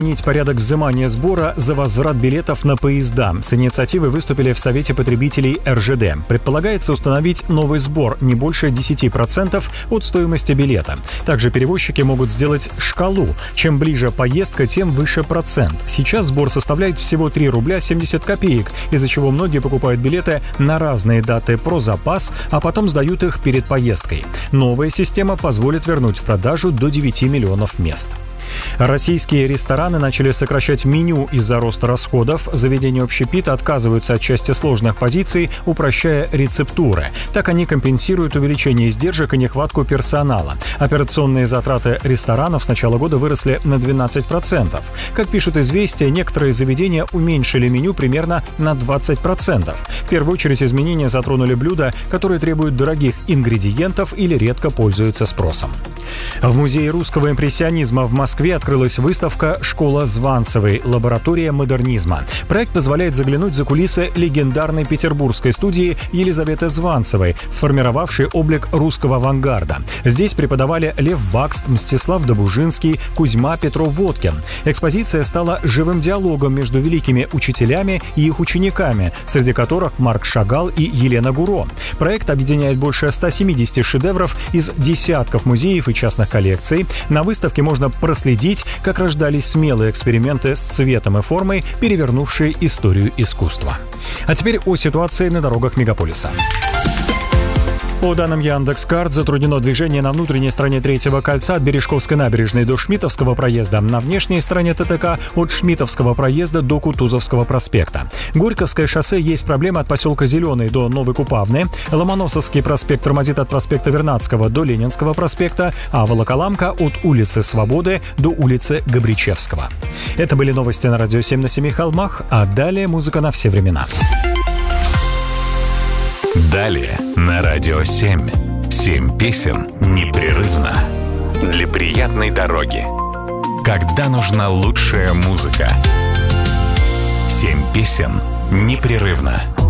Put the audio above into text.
Изменить порядок взимания сбора за возврат билетов на поезда. С инициативой выступили в Совете потребителей РЖД. Предполагается установить новый сбор не больше 10% от стоимости билета. Также перевозчики могут сделать шкалу. Чем ближе поездка, тем выше процент. Сейчас сбор составляет всего 3 рубля 70 копеек, из-за чего многие покупают билеты на разные даты про запас, а потом сдают их перед поездкой. Новая система позволит вернуть в продажу до 9 миллионов мест. Российские рестораны начали сокращать меню из-за роста расходов. Заведения общепита отказываются от части сложных позиций, упрощая рецептуры. Так они компенсируют увеличение издержек и нехватку персонала. Операционные затраты ресторанов с начала года выросли на 12%. Как пишут «Известия», некоторые заведения уменьшили меню примерно на 20%. В первую очередь изменения затронули блюда, которые требуют дорогих ингредиентов или редко пользуются спросом. В Музее русского импрессионизма в Москве открылась выставка «Школа Званцевой. Лаборатория модернизма». Проект позволяет заглянуть за кулисы легендарной петербургской студии Елизаветы Званцевой, сформировавшей облик русского авангарда. Здесь преподавали Лев Бакст, Мстислав Добужинский, Кузьма Петров-Водкин. Экспозиция стала живым диалогом между великими учителями и их учениками, среди которых Марк Шагал и Елена Гуро. Проект объединяет больше 170 шедевров из десятков музеев и частных коллекций. На выставке можно проследить, как рождались смелые эксперименты с цветом и формой, перевернувшие историю искусства. А теперь о ситуации на дорогах мегаполиса. По данным Яндекс.Карт, затруднено движение на внутренней стороне Третьего кольца от Бережковской набережной до Шмидтовского проезда, на внешней стороне ТТК от Шмидтовского проезда до Кутузовского проспекта. Горьковское шоссе есть проблемы от поселка Зеленый до Новой Купавны, Ломоносовский проспект тормозит от проспекта Вернадского до Ленинского проспекта, а Волоколамка от улицы Свободы до улицы Габричевского. Это были новости на Радио 7 на Семи холмах, а далее музыка на все времена. Далее на Радио 7. 7 песен непрерывно. Для приятной дороги. Когда нужна лучшая музыка. 7 песен непрерывно.